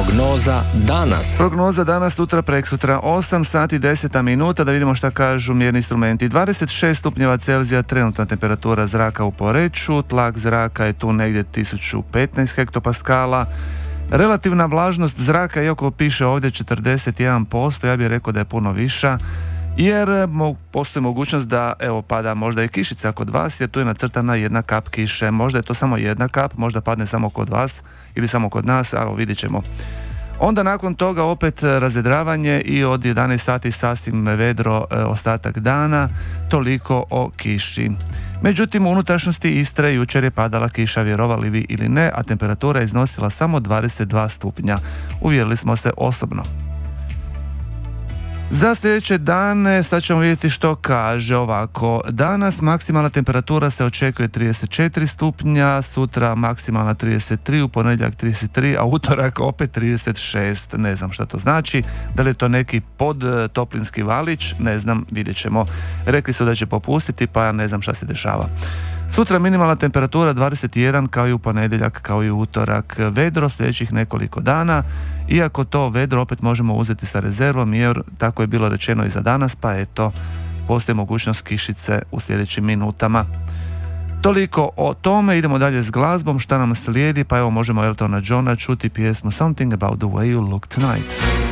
Prognoza danas. Prognoza danas, sutra, preksutra, 8 sati 10 minuta, da vidimo šta kažu mjerni instrumenti. 26 stupnjeva Celzija, trenutna temperatura zraka u Poreču, tlak zraka je tu negdje 1015 hektopaskala. Relativna vlažnost zraka, iako piše ovdje 41%, ja bih rekao da je puno viša, jer postoji mogućnost da pada možda i kišica kod vas, jer tu je nacrtana jedna kap kiše. Možda je to samo jedna kap, možda padne samo kod vas ili samo kod nas, ali vidjet ćemo. Onda nakon toga opet razvedravanje i od 11 sati sasvim vedro ostatak dana, toliko o kiši. Međutim, u unutrašnjosti Istre jučer je padala kiša, vjerovali vi ili ne, a temperatura je iznosila samo 22 stupnja. Uvjerili smo se osobno. Za sljedeće dane sad ćemo vidjeti što kaže ovako. Danas maksimalna temperatura se očekuje 34 stupnja, sutra maksimalna 33, u ponedjeljak 33, a utorak opet 36. Ne znam šta to znači, da li je to neki podtoplinski valić, ne znam, vidjet ćemo. Rekli su da će popustiti, pa ja ne znam šta se dešava. Sutra minimalna temperatura 21, kao i u ponedjeljak, kao i u utorak. Vedro sljedećih nekoliko dana, iako to vedro opet možemo uzeti sa rezervom, jer tako je bilo rečeno i za danas, pa eto, postoji mogućnost kišice u sljedećim minutama. Toliko o tome, idemo dalje s glazbom, šta nam slijedi, pa evo možemo Eltona Johna čuti pjesmu Something About the Way You Look Tonight.